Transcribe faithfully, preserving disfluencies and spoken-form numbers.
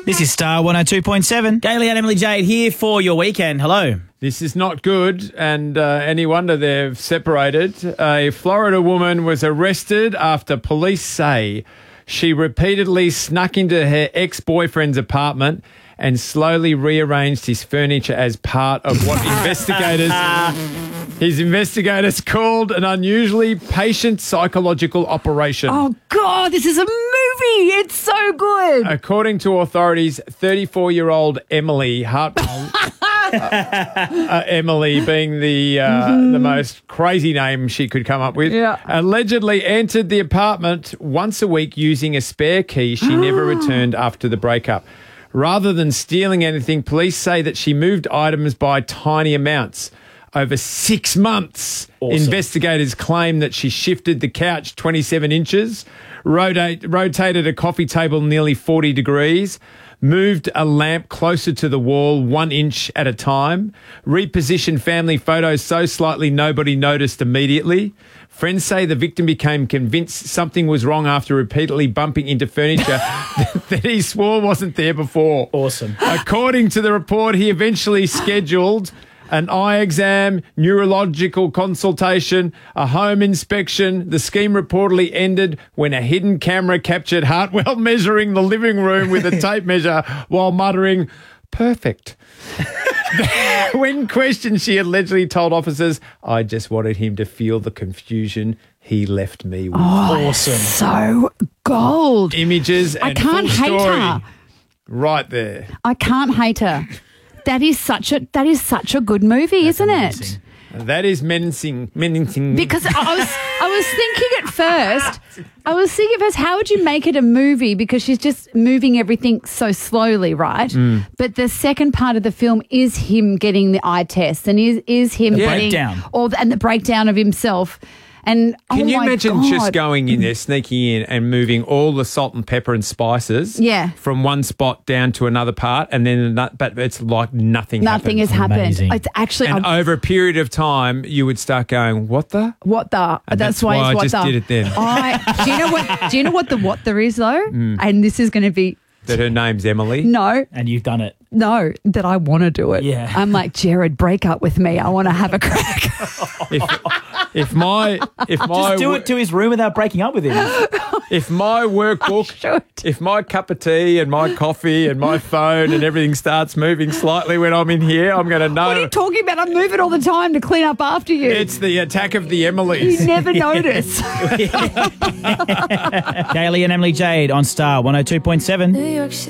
This is Star one oh two point seven. Gailey and Emily Jade here for your weekend. Hello. This is not good, and uh, any wonder they've separated. A Florida woman was arrested after police say she repeatedly snuck into her ex-boyfriend's apartment and slowly rearranged his furniture as part of what investigators his investigators called an unusually patient psychological operation. Oh, God, this is a movie. It's so good. According to authorities, thirty-four-year-old Emily Hartwell, uh, uh, Emily being the uh, mm-hmm. the most crazy name she could come up with, yeah. allegedly entered the apartment once a week using a spare key she never returned after the breakup. Rather than stealing anything, police say that she moved items by tiny amounts. Over six months, awesome. Investigators claim that she shifted the couch twenty-seven inches, rotate, rotated a coffee table nearly forty degrees, moved a lamp closer to the wall one inch at a time, repositioned family photos so slightly nobody noticed immediately. Friends say the victim became convinced something was wrong after repeatedly bumping into furniture that he swore wasn't there before. Awesome. According to the report, he eventually scheduled an eye exam, neurological consultation, a home inspection. The scheme reportedly ended when a hidden camera captured Hartwell measuring the living room with a tape measure while muttering, "Perfect." When questioned, she allegedly told officers, "I just wanted him to feel the confusion he left me with." Oh, awesome. So gold. Images and I can't full hate story her. right there. I can't hate her. That is such a that is such a good movie, That's isn't amazing. it? That is menacing, menacing. Because I was I was thinking at first, I was thinking at first, how would you make it a movie? Because she's just moving everything so slowly, right? Mm. But the second part of the film is him getting the eye test, and is is him the getting breakdown, all the, and the breakdown of himself. And can oh you my imagine God. just going in there, sneaking in and moving all the salt and pepper and spices yeah. from one spot down to another part, and then another, but it's like nothing Nothing happened. has happened. Amazing. It's actually And I'm, over a period of time, you would start going, "What the? What the?" And that's, that's why, why it's I what just the. did it then. I, do you know what? Do you know what the what there is though? Mm. And this is going to be That her name's Emily." no, and you've done it. No, that I want to do it. Yeah. I'm like, Jared, break up with me. I want to have a crack. if, if my if my Just do it to his room without breaking up with him. if my workbook, if my cup of tea and my coffee and my phone and everything starts moving slightly when I'm in here, I'm going to know. What are you talking about? I'm moving all the time to clean up after you. It's the attack of the Emilys. You never notice. Gailey and Emily Jade on Star one oh two point seven. New York City.